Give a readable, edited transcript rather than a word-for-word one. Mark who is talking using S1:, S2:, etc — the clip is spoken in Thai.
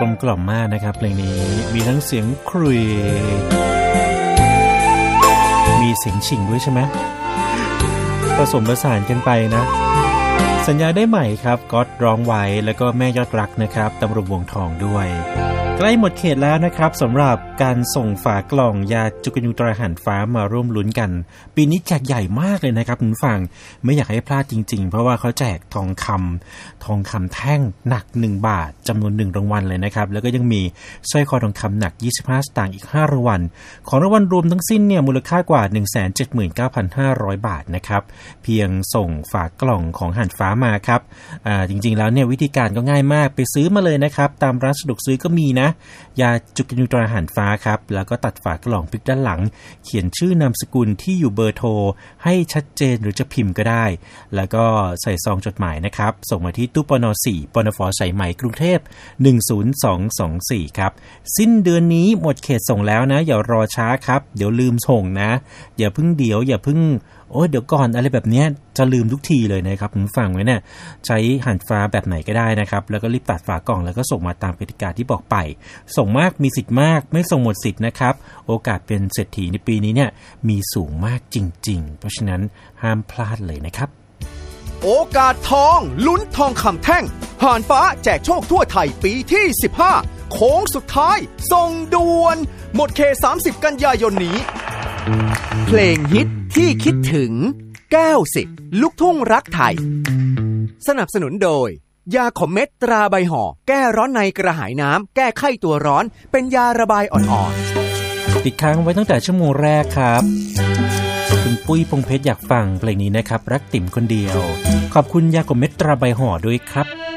S1: กลมกล่อมมากนะครับเพลงนี้มีทั้งเสียงครุยมีเสียงฉิงด้วยใช่ไหมผสมผสานกันไปนะสัญญาได้ใหม่ครับก๊อตร้องไว้แล้วก็แม่ยอดรักนะครับตำรวจวงทองด้วยใกล้หมดเขตแล้วนะครับสำหรับการส่งฝากล่องยาจุกยูตราหันฟ้ามาร่วมลุ้นกันปีนี้แจกใหญ่มากเลยนะครับคุณฟังไม่อยากให้พลาดจริงๆเพราะว่าเขาแจกทองคำแท่งหนัก1บาทจำนวน1รางวัลเลยนะครับแล้วก็ยังมีสร้อยคอทองคำหนัก25สตางค์อีก5รางวัลของรางวัลรวมทั้งสิ้นเนี่ยมูลค่ากว่า 179,500 บาทนะครับเพียงส่งฝากล่องของหันฟ้ามาครับจริงๆแล้วเนี่ยวิธีการก็ง่ายมากไปซื้อมาเลยนะครับตามร้านสะดวกซื้อก็มีนะยาจุกยูตราหันฟ้าครับแล้วก็ตัดฝากล่องพลิกด้านหลังเขียนชื่อนามสกุลที่อยู่เบอร์โทรให้ชัดเจนหรือจะพิมพ์ก็ได้แล้วก็ใส่ซองจดหมายนะครับส่งมาที่ตู้ปน4ปนฟสายไหมกรุงเทพ10224ครับสิ้นเดือนนี้หมดเขตส่งแล้วนะอย่ารอช้าครับเดี๋ยวลืมส่งนะอย่าเพิ่งเดี๋ยวก่อนอะไรแบบนี้จะลืมทุกทีเลยนะครับผมฟังไว้เนี่ยใช้หันฟ้าแบบไหนก็ได้นะครับแล้วก็รีบตัดฝากล่องแล้วก็ส่งมาตามกติกาที่บอกไปส่งมากมีสิทธิ์มากไม่ส่งหมดสิทธิ์นะครับโอกาสเป็นเศรษฐีในปีนี้เนี่ยมีสูงมากจริงๆเพราะฉะนั้นห้ามพลาดเลยนะครับ
S2: โอกาสทองลุ้นทองคำแท่งหานฟ้าแจกโชคทั่วไทยปีที่15โค้งสุดท้ายส่งด่วนหมดเขต30กันยายนนี้เพลงฮิตที่คิดถึงแก้วสิบลูกทุ่งรักไทยสนับสนุนโดยยาขมเม็ดตราใบห่อแก้ร้อนในกระหายน้ำแก้ไข้ตัวร้อนเป็นยาระบายอ่อน
S1: ๆติดค้างไว้ตั้งแต่ชั่วโมงแรกครับคุณปุ้ยพงเพชรอยากฟังเพลงนี้นะครับรักติ๋มคนเดียวขอบคุณยาขมเม็ดตราใบห่อด้วยครับ